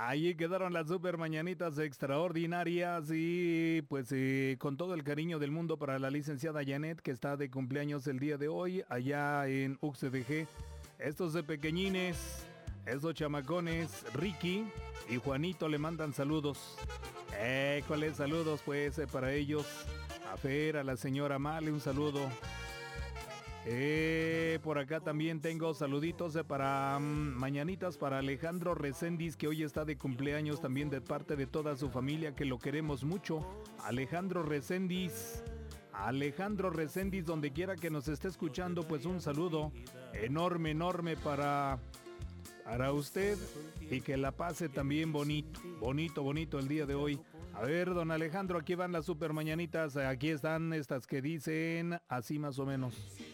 Ahí quedaron las super mañanitas extraordinarias y pues con todo el cariño del mundo para la licenciada Janet que está de cumpleaños el día de hoy allá en UXDG. Estos de pequeñines, estos chamacones, Ricky y Juanito le mandan saludos. ¿Cuáles saludos pues para ellos? A Fer, a la señora Male, un saludo. Por acá también tengo saluditos para mañanitas para Alejandro Reséndiz, que hoy está de cumpleaños también de parte de toda su familia, que lo queremos mucho. Alejandro Reséndiz, donde quiera que nos esté escuchando, pues un saludo enorme para usted y que la pase también bonito el día de hoy. A ver, don Alejandro, aquí van las super mañanitas, aquí están estas que dicen así más o menos.